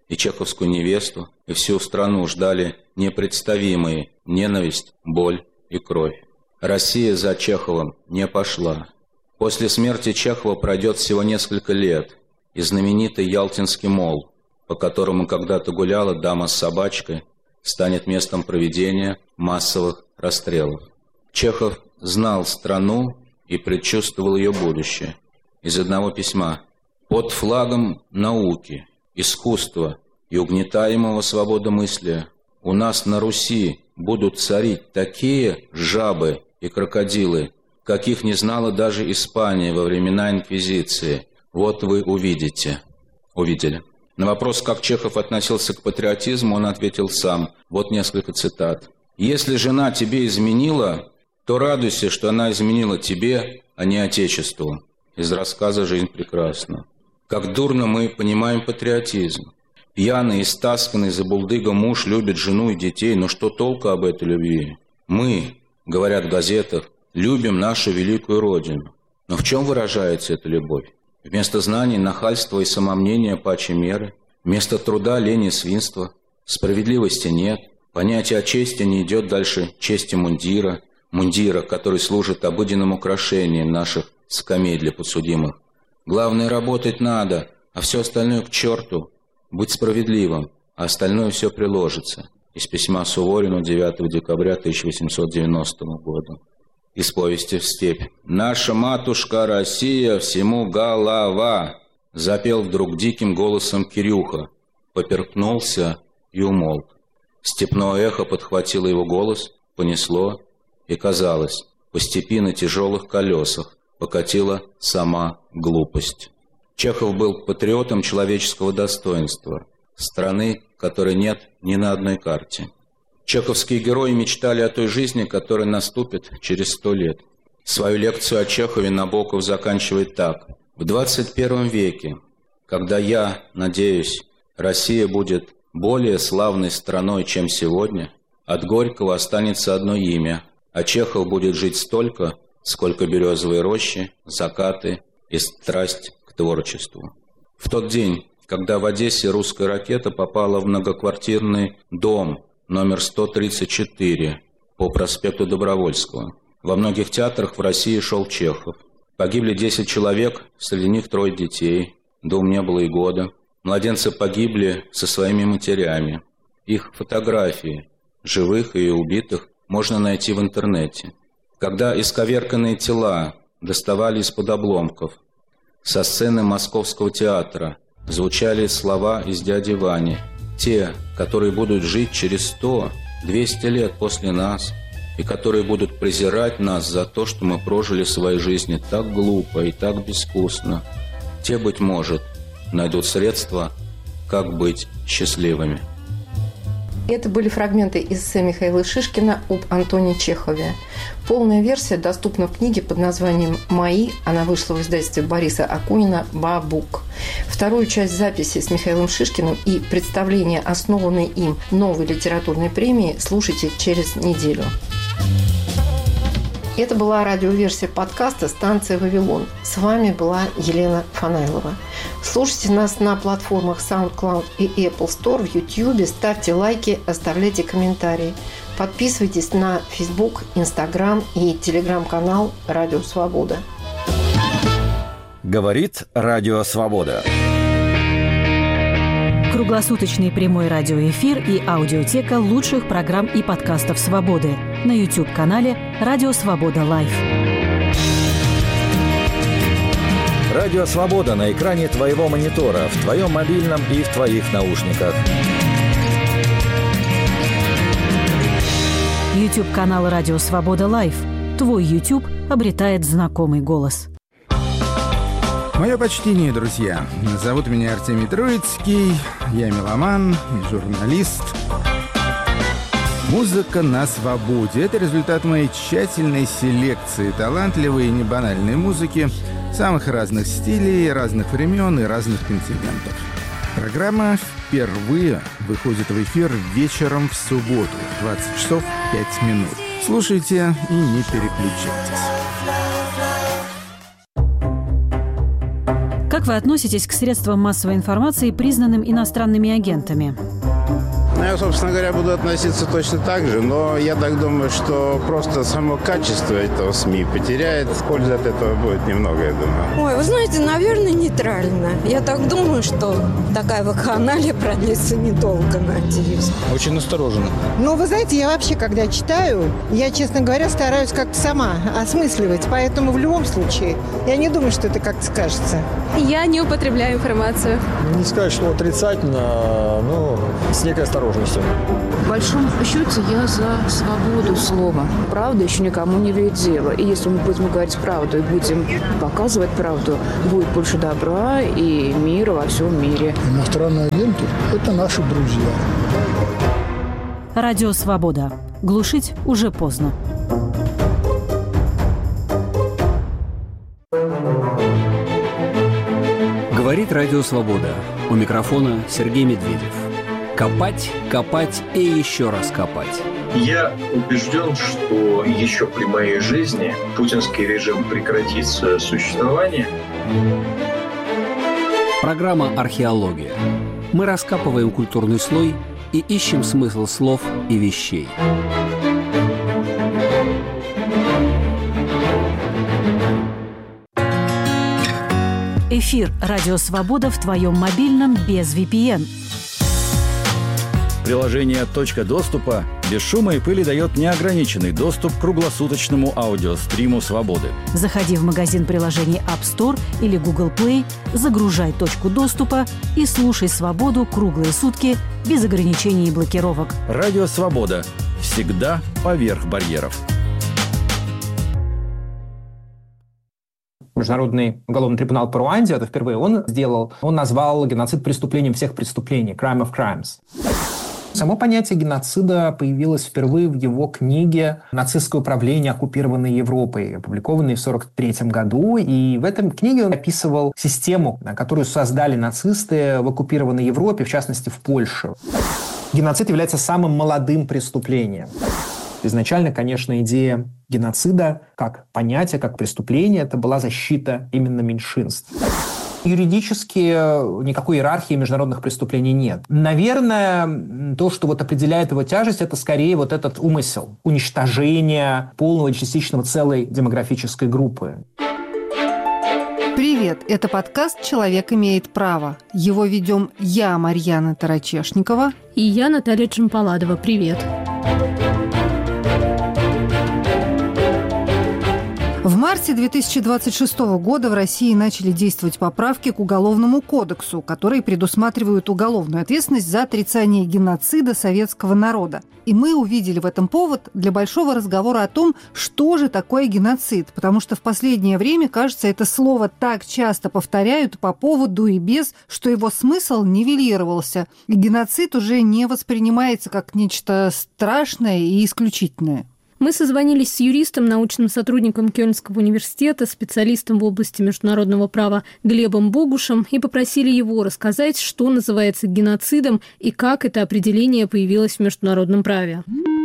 Speaker 15: и чеховскую невесту, и всю страну ждали непредставимые ненависть, боль и кровь. Россия за Чеховым не пошла. После смерти Чехова пройдет всего несколько лет, и знаменитый Ялтинский мол, по которому когда-то гуляла дама с собачкой, станет местом проведения массовых расстрелов. Чехов знал страну и предчувствовал ее будущее. Из одного письма: «Под флагом науки, искусства и угнетаемого свободомыслия у нас на Руси будут царить такие жабы и крокодилы, каких не знала даже Испания во времена Инквизиции. Вот вы увидите». Увидели. На вопрос, как Чехов относился к патриотизму, он ответил сам. Вот несколько цитат. «Если жена тебе изменила, то радуйся, что она изменила тебе, а не Отечеству». Из рассказа «Жизнь прекрасна». Как дурно мы понимаем патриотизм. Пьяный, истасканный, забулдыга муж любит жену и детей, но что толку об этой любви? Мы, говорят в газетах, любим нашу великую Родину. Но в чем выражается эта любовь? Вместо знаний, нахальства и самомнения паче меры, вместо труда, лени и свинства. Справедливости нет, понятие о чести не идет дальше чести мундира, мундира, который служит обыденным украшением наших скамей для подсудимых. Главное, работать надо, а все остальное к черту. Быть справедливым, а остальное все приложится. Из письма Суворину девятого декабря тысяча восемьсот девяностого года. Из повести «В степь». «Наша матушка Россия всему голова!» Запел вдруг диким голосом Кирюха, поперхнулся и умолк. Степное эхо подхватило его голос, понесло, и, казалось, по степи на тяжелых колесах покатила сама глупость. Чехов был патриотом человеческого достоинства, страны, которой нет ни на одной карте. Чеховские герои мечтали о той жизни, которая наступит через сто лет. Свою лекцию о Чехове Набоков заканчивает так. В двадцать первом веке, когда я, надеюсь, Россия будет более славной страной, чем сегодня, от Горького останется одно имя, а Чехов будет жить столько, сколько березовые рощи, закаты и страсть к творчеству. В тот день, когда в Одессе русская ракета попала в многоквартирный дом номер сто тридцать четыре по проспекту Добровольского. Во многих театрах в России шел Чехов. Погибли десять человек, среди них трое детей, двум не было и года. Младенцы погибли со своими матерями. Их фотографии, живых и убитых, можно найти в интернете. Когда исковерканные тела доставали из-под обломков, со сцены Московского театра звучали слова из «Дяди Вани». Те, которые будут жить через сто-двести лет после нас, и которые будут презирать нас за то, что мы прожили свои жизни так глупо и так безвкусно, те, быть может, найдут средства, как быть счастливыми.
Speaker 14: Это были фрагменты из эссе Михаила Шишкина об Антоне Чехове. Полная версия доступна в книге под названием «Мои». Она вышла в издательстве Бориса Акунина «Бабук». Вторую часть записи с Михаилом Шишкиным и представление основанной им новой литературной премии слушайте через неделю. Это была радиоверсия подкаста «Станция Вавилон». С вами была Елена Фанайлова. Слушайте нас на платформах SoundCloud и Apple Store, в YouTube, ставьте лайки, оставляйте комментарии. Подписывайтесь на Facebook, Instagram и Telegram-канал «Радио Свобода».
Speaker 6: Говорит Радио Свобода.
Speaker 7: Круглосуточный прямой радиоэфир и аудиотека лучших программ и подкастов «Свободы» на YouTube-канале «Радио Свобода Лайв».
Speaker 6: Радио Свобода на экране твоего монитора, в твоем мобильном и в твоих наушниках.
Speaker 7: YouTube-канал «Радио Свобода Лайв». Твой YouTube обретает знакомый голос.
Speaker 18: Мое почтение, друзья. Зовут меня Артемий Троицкий. Я меломан и журналист. Музыка на свободе – это результат моей тщательной селекции талантливой и небанальной музыки самых разных стилей, разных времен и разных континентов. Программа впервые выходит в эфир вечером в субботу в двадцать часов пять минут. Слушайте и не переключайтесь.
Speaker 7: Как вы относитесь к средствам массовой информации, признанным иностранными агентами?
Speaker 20: Ну, я, собственно говоря, буду относиться точно так же, но я так думаю, что просто само качество этого СМИ потеряет. Пользы от этого будет немного, я думаю.
Speaker 21: Ой, вы знаете, наверное, нейтрально. Я так думаю, что такая вакханалия продлится недолго, надеюсь.
Speaker 22: Очень настороженно.
Speaker 23: Ну, вы знаете, я вообще, когда читаю, я, честно говоря, стараюсь как-то сама осмысливать, поэтому в любом случае я не думаю, что это как-то скажется.
Speaker 24: Я не употребляю информацию.
Speaker 22: Не сказать, что отрицательно, но с некой осторожностью.
Speaker 25: В большом счете я за свободу слова. Правда еще никому не имеет дела. И если мы будем говорить правду и будем показывать правду, будет больше добра и мира во всем мире.
Speaker 22: Иностранные агенты – это наши друзья.
Speaker 7: Радио «Свобода». Глушить уже поздно.
Speaker 26: Говорит Радио «Свобода». У микрофона Сергей Медведев. Копать, копать и еще раз копать.
Speaker 27: Я убежден, что еще при моей жизни путинский режим прекратит свое существование.
Speaker 26: Программа «Археология». Мы раскапываем культурный слой и ищем смысл слов и вещей.
Speaker 7: Эфир «Радио Свобода» в твоем мобильном без ви пи эн.
Speaker 28: Приложение «Точка доступа» без шума и пыли дает неограниченный доступ к круглосуточному аудиостриму «Свободы».
Speaker 7: Заходи в магазин приложений App Store или Google Play, загружай «Точку доступа» и слушай «Свободу» круглые сутки без ограничений и блокировок.
Speaker 28: Радио «Свобода». Всегда поверх барьеров.
Speaker 4: Международный уголовный трибунал по Руанде, это впервые он сделал, он назвал геноцид преступлением всех преступлений, crime of crimes. Само понятие геноцида появилось впервые в его книге «Нацистское управление оккупированной Европой», опубликованной в сорок третьем году. И в этом книге он описывал систему, которую создали нацисты в оккупированной Европе, в частности, в Польше. Геноцид является самым молодым преступлением. Изначально, конечно, идея геноцида как понятие, как преступление, это была защита именно меньшинств. Юридически никакой иерархии международных преступлений нет. Наверное, то, что вот определяет его тяжесть, это скорее вот этот умысел уничтожения полного и частичного целой демографической группы.
Speaker 1: Привет, это подкаст «Человек имеет право». Его ведем я, Марьяна Тарачешникова.
Speaker 3: И я, Наталья Чемпаладова. Привет.
Speaker 1: В марте две тысячи двадцать шестого года в России начали действовать поправки к Уголовному кодексу, которые предусматривают уголовную ответственность за отрицание геноцида советского народа. И мы увидели в этом повод для большого разговора о том, что же такое геноцид, потому что в последнее время, кажется, это слово так часто повторяют по поводу и без, что его смысл нивелировался. И геноцид уже не воспринимается как нечто страшное и исключительное.
Speaker 3: Мы созвонились с юристом, научным сотрудником Кёльнского университета, специалистом в области международного права Глебом Богушем и попросили его рассказать, что называется геноцидом и как это определение появилось в международном праве.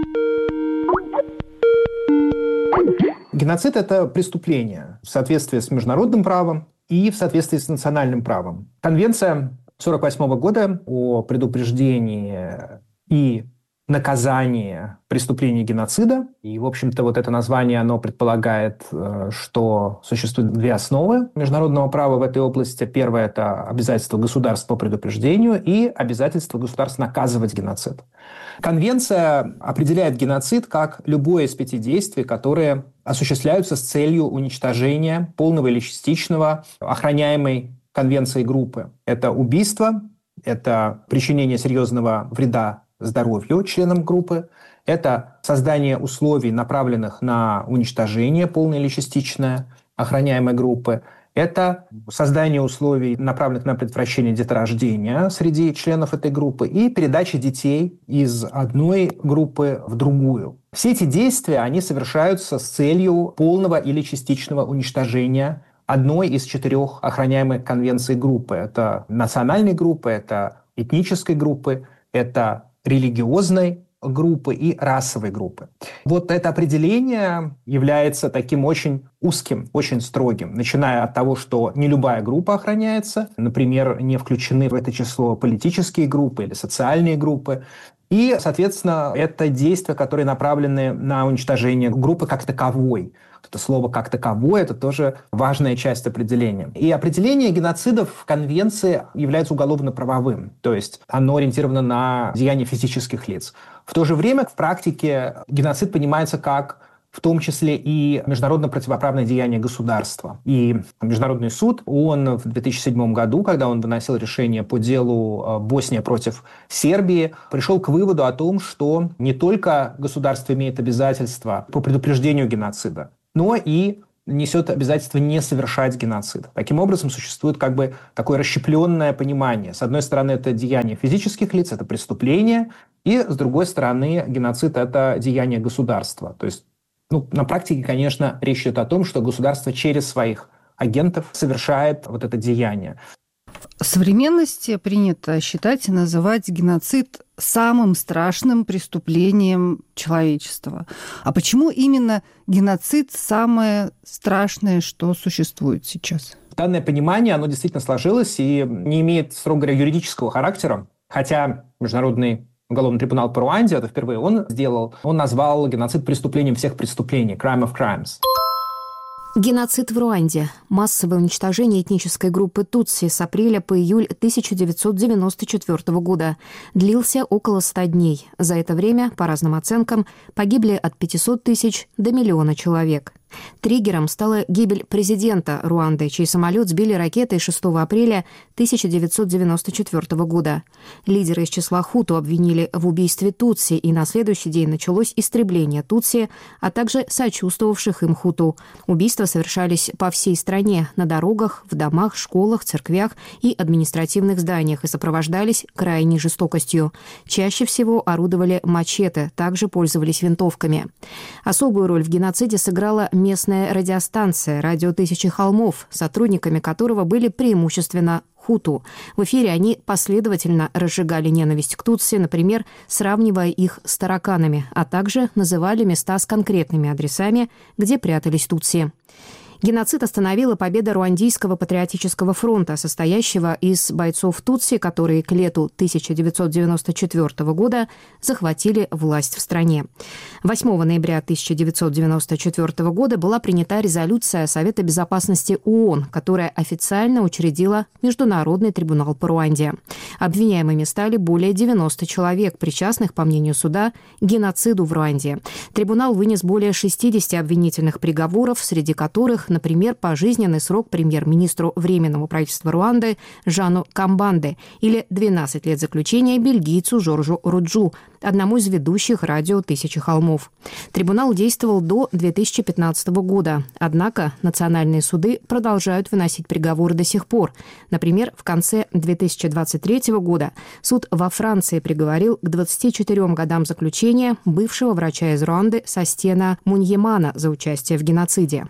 Speaker 4: Геноцид – это преступление в соответствии с международным правом и в соответствии с национальным правом. Конвенция сорок восьмого года о предупреждении и наказание преступления геноцида. И, в общем-то, вот это название, оно предполагает, что существуют две основы международного права в этой области. Первое – это обязательство государств по предупреждению и обязательство государств наказывать геноцид. Конвенция определяет геноцид как любое из пяти действий, которые осуществляются с целью уничтожения полного или частичного охраняемой конвенцией группы. Это убийство, это причинение серьезного вреда здоровью членам группы, это создание условий, направленных на уничтожение полное или частичное охраняемой группы, это создание условий, направленных на предотвращение деторождения среди членов этой группы и передача детей из одной группы в другую. Все эти действия, они совершаются с целью полного или частичного уничтожения одной из четырех охраняемых конвенций группы. Это национальной группы, это этнической группы, это религиозной
Speaker 2: группы и расовой группы. Вот это определение является таким очень узким, очень строгим, начиная от того, что не любая группа охраняется, например, не включены в это число политические группы или социальные группы, и, соответственно, это действия, которые направлены на уничтожение группы как таковой. Это слово «как таковое» — это тоже важная часть определения. И определение геноцидов в Конвенции является уголовно-правовым, то есть оно ориентировано на деяния физических лиц. В то же время в практике геноцид понимается как в том числе и международно противоправное деяние государства. И Международный суд, он в две тысячи седьмом году, когда он выносил решение по делу Босния против Сербии, пришел к выводу о том, что не только государство имеет обязательства по предупреждению геноцида, но и несет обязательство не совершать геноцид. Таким образом, существует как бы такое расщепленное понимание. С одной стороны, это деяние физических лиц, это преступление, и с другой стороны, геноцид – это деяние государства. То есть Ну, на практике, конечно, речь идет о том, что государство через своих агентов совершает вот это деяние.
Speaker 1: В современности принято считать и называть геноцид самым страшным преступлением человечества. А почему именно геноцид самое страшное, что существует сейчас?
Speaker 2: Данное понимание, оно действительно сложилось и не имеет, строго говоря, юридического характера, хотя Международный уголовный трибунал по Руанде, это впервые он сделал, он назвал геноцид преступлением всех преступлений, crime of crimes.
Speaker 19: Геноцид в Руанде. Массовое уничтожение этнической группы Тутси с апреля по июль тысяча девятьсот девяносто четвёртого года длился около ста дней. За это время, по разным оценкам, погибли от пятисот тысяч до миллиона человек. Триггером стала гибель президента Руанды, чей самолет сбили ракетой шестого апреля тысяча девятьсот девяносто четвёртого года. Лидеры из числа хуту обвинили в убийстве тутси, и на следующий день началось истребление тутси, а также сочувствовавших им хуту. Убийства совершались по всей стране, на дорогах, в домах, школах, церквях и административных зданиях и сопровождались крайней жестокостью. Чаще всего орудовали мачете, также пользовались винтовками. Особую роль в геноциде сыграла местная радиостанция «Радио Тысячи Холмов», сотрудниками которого были преимущественно хуту. В эфире они последовательно разжигали ненависть к тутси, например, сравнивая их с тараканами, а также называли места с конкретными адресами, где прятались тутси. Геноцид остановила победа Руандийского патриотического фронта, состоящего из бойцов тутси, которые к лету тысяча девятьсот девяносто четвёртого года захватили власть в стране. восьмого ноября тысяча девятьсот девяносто четвёртого года была принята резолюция Совета безопасности ООН, которая официально учредила Международный трибунал по Руанде. Обвиняемыми стали более девяноста человек, причастных, по мнению суда, к геноциду в Руанде. Трибунал вынес более шестидесяти обвинительных приговоров, среди которых, например, пожизненный срок премьер-министру Временного правительства Руанды Жану Камбанде или двенадцать лет заключения бельгийцу Жоржу Руджу, одному из ведущих радио «Тысячи холмов». Трибунал действовал до две тысячи пятнадцатого года, однако национальные суды продолжают выносить приговоры до сих пор. Например, в конце две тысячи двадцать третьего года суд во Франции приговорил к двадцати четырем годам заключения бывшего врача из Руанды Состена Муньемана за участие в геноциде.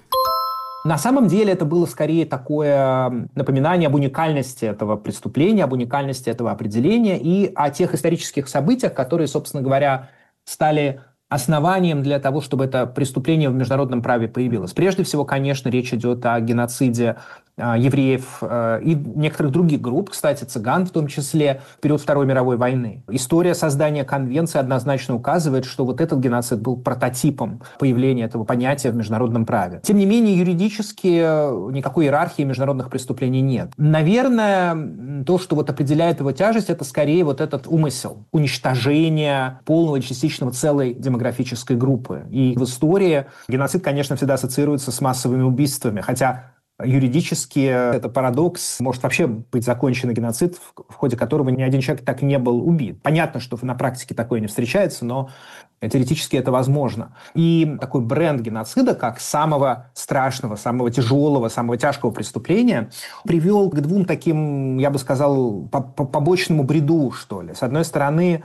Speaker 2: На самом деле это было скорее такое напоминание об уникальности этого преступления, об уникальности этого определения и о тех исторических событиях, которые, собственно говоря, стали основанием для того, чтобы это преступление в международном праве появилось. Прежде всего, конечно, речь идет о геноциде евреев и некоторых других групп, кстати, цыган в том числе, в период Второй мировой войны. История создания конвенции однозначно указывает, что вот этот геноцид был прототипом появления этого понятия в международном праве. Тем не менее, юридически никакой иерархии международных преступлений нет. Наверное, то, что вот определяет его тяжесть, это скорее вот этот умысел, уничтожение полного и частичного целой демографической группы. И в истории геноцид, конечно, всегда ассоциируется с массовыми убийствами, хотя юридически это парадокс. Может вообще быть закончен геноцид, в ходе которого ни один человек так и не был убит. Понятно, что на практике такое не встречается, но теоретически это возможно. И такой бренд геноцида, как самого страшного, самого тяжелого, самого тяжкого преступления, привел к двум таким, я бы сказал, побочному бреду, что ли. С одной стороны,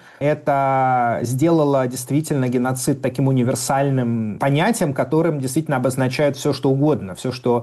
Speaker 2: это сделало действительно геноцид таким универсальным понятием, которым действительно обозначают все, что угодно, все, что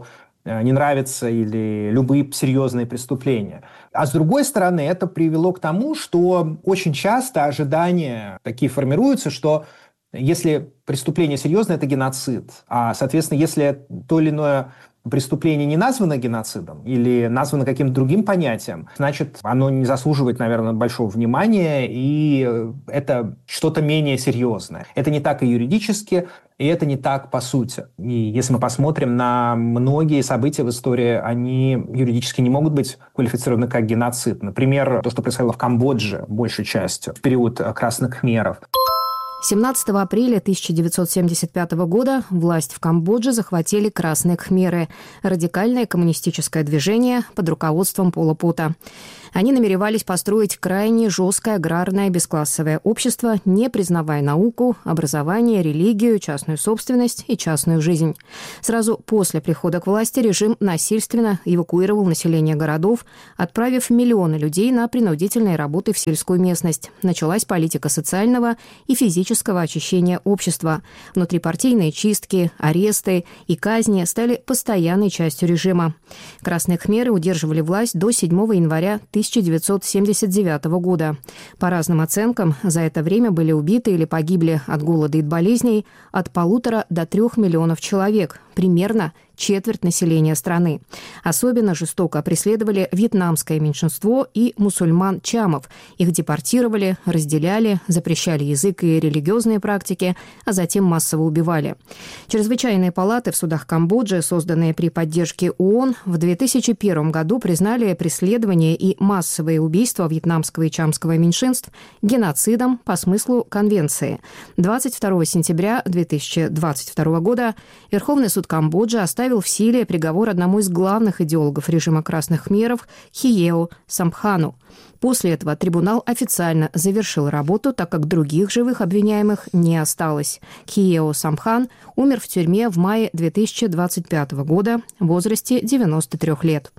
Speaker 2: не нравится, или любые серьезные преступления. А с другой стороны, это привело к тому, что очень часто ожидания такие формируются, что если преступление серьезное, это геноцид. А, соответственно, если то или иное преступление не названо геноцидом или названо каким-то другим понятием, значит, оно не заслуживает, наверное, большого внимания, и это что-то менее серьезное. Это не так и юридически, и это не так по сути. И если мы посмотрим на многие события в истории, они юридически не могут быть квалифицированы как геноцид. Например, то, что происходило в Камбодже, большей частью, в период Красных Кхмеров.
Speaker 19: семнадцатого апреля тысяча девятьсот семьдесят пятого года власть в Камбодже захватили Красные Кхмеры – радикальное коммунистическое движение под руководством Пола Пота. Они намеревались построить крайне жесткое аграрное бесклассовое общество, не признавая науку, образование, религию, частную собственность и частную жизнь. Сразу после прихода к власти режим насильственно эвакуировал население городов, отправив миллионы людей на принудительные работы в сельскую местность. Началась политика социального и физического очищения общества. Внутрипартийные чистки, аресты и казни стали постоянной частью режима. Красные Кхмеры удерживали власть до седьмого января тысяча девятьсот семьдесят девятого года. По разным оценкам, за это время были убиты или погибли от голода и болезней от полутора до трех миллионов человек, примерно четверть населения страны. Особенно жестоко преследовали вьетнамское меньшинство и мусульман-чамов. Их депортировали, разделяли, запрещали язык и религиозные практики, а затем массово убивали. Чрезвычайные палаты в судах Камбоджи, созданные при поддержке ООН, в две тысячи первом году признали преследование и массовые убийства вьетнамского и чамского меньшинств геноцидом по смыслу конвенции. двадцать второго сентября две тысячи двадцать второго года Верховный суд Камбоджи оставил в силе приговор одному из главных идеологов режима Красных Кхмеров Хиео Сампхану. После этого трибунал официально завершил работу, так как других живых обвиняемых не осталось. Хиео Сампхан умер в тюрьме в мае две тысячи двадцать пятого года в возрасте девяноста трёх лет.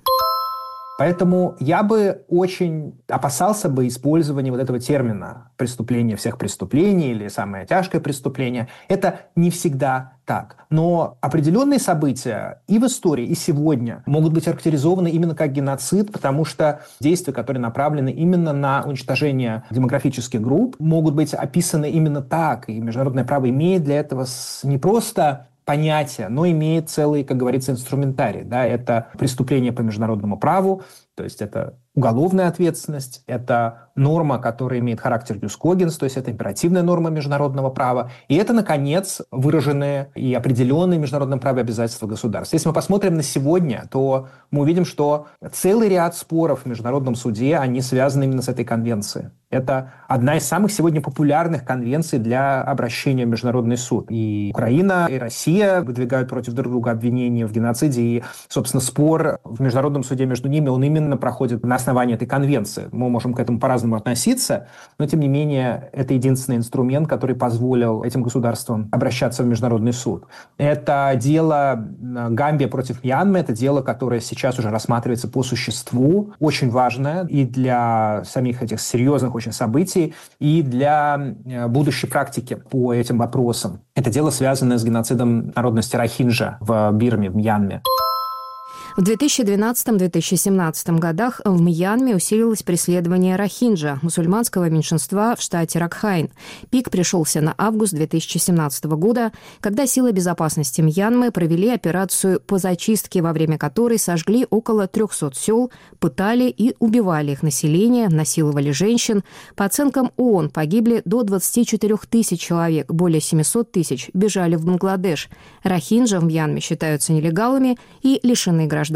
Speaker 2: Поэтому я бы очень опасался бы использования вот этого термина «преступление всех преступлений» или «самое тяжкое преступление». Это не всегда так. Но определенные события и в истории, и сегодня могут быть характеризованы именно как геноцид, потому что действия, которые направлены именно на уничтожение демографических групп, могут быть описаны именно так. И международное право имеет для этого не просто понятие, но имеет целый, как говорится, инструментарий. Да? Это преступление по международному праву, то есть это уголовная ответственность, это норма, которая имеет характер jus cogens, то есть это императивная норма международного права, и это, наконец, выраженные и определенные в международном праве обязательства государств. Если мы посмотрим на сегодня, то мы увидим, что целый ряд споров в международном суде, они связаны именно с этой конвенцией. Это одна из самых сегодня популярных конвенций для обращения в международный суд. И Украина, и Россия выдвигают против друг друга обвинения в геноциде, и, собственно, спор в международном суде между ними, он именно проходит на основании этой конвенции. Мы можем к этому по-разному относиться, но, тем не менее, это единственный инструмент, который позволил этим государствам обращаться в международный суд. Это дело Гамбия против Мьянмы, это дело, которое сейчас уже рассматривается по существу, очень важное и для самих этих серьезных очень событий, и для будущей практики по этим вопросам. Это дело, связанное с геноцидом народности рохинджа в Бирме, в Мьянме.
Speaker 19: В две тысячи двенадцатом — две тысячи семнадцатом годах в Мьянме усилилось преследование рохинджа, мусульманского меньшинства в штате Ракхайн. Пик пришелся на август две тысячи семнадцатого года, когда силы безопасности Мьянмы провели операцию по зачистке, во время которой сожгли около трехсот сел, пытали и убивали их население, насиловали женщин. По оценкам ООН погибли до двадцати четырёх тысяч человек, более семисот тысяч бежали в Бангладеш. Рохинджа в Мьянме считаются нелегалами и лишены гражданства.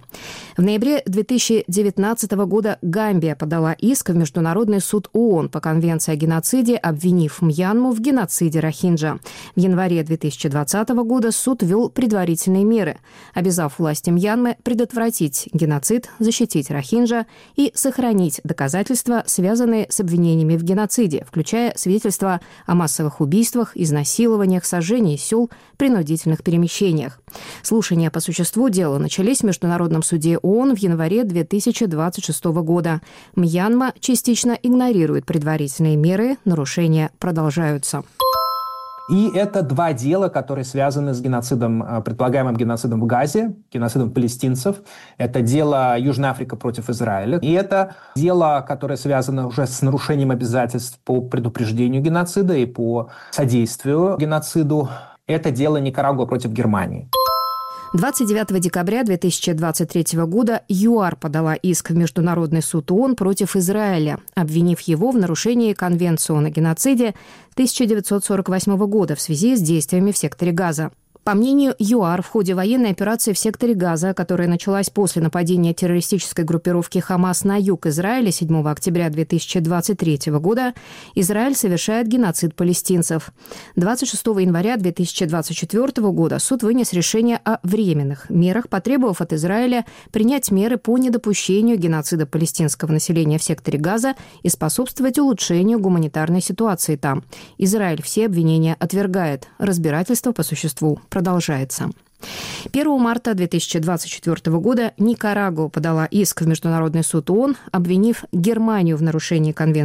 Speaker 19: В ноябре две тысячи девятнадцатого года Гамбия подала иск в Международный суд ООН по Конвенции о геноциде, обвинив Мьянму в геноциде рохинджа. В январе две тысячи двадцатого года суд ввел предварительные меры, обязав власти Мьянмы предотвратить геноцид, защитить рохинджа и сохранить доказательства, связанные с обвинениями в геноциде, включая свидетельства о массовых убийствах, изнасилованиях, сожжении сел, принудительных перемещениях. Слушания по существу дела начались в Международном суде ООН в январе две тысячи двадцать шестого года. Мьянма частично игнорирует предварительные меры, нарушения продолжаются.
Speaker 2: И это два дела, которые связаны с геноцидом, предполагаемым геноцидом в Газе, геноцидом палестинцев. Это дело Южная Африка против Израиля. И это дело, которое связано уже с нарушением обязательств по предупреждению геноцида и по содействию геноциду. Это дело Никарагуа против Германии.
Speaker 19: двадцать девятого декабря две тысячи двадцать третьего года ЮАР подала иск в Международный суд ООН против Израиля, обвинив его в нарушении Конвенции о геноциде тысяча девятьсот сорок восьмого года в связи с действиями в секторе Газа. По мнению ЮАР, в ходе военной операции в секторе Газа, которая началась после нападения террористической группировки «Хамас» на юг Израиля седьмого октября две тысячи двадцать третьего года, Израиль совершает геноцид палестинцев. двадцать шестого января две тысячи двадцать четвертого года суд вынес решение о временных мерах, потребовав от Израиля принять меры по недопущению геноцида палестинского населения в секторе Газа и способствовать улучшению гуманитарной ситуации там. Израиль все обвинения отвергает. Разбирательство по существу продолжается. первого марта две тысячи двадцать четвертого года Никарагуа подала иск в Международный суд ООН, обвинив Германию в нарушении Конвенции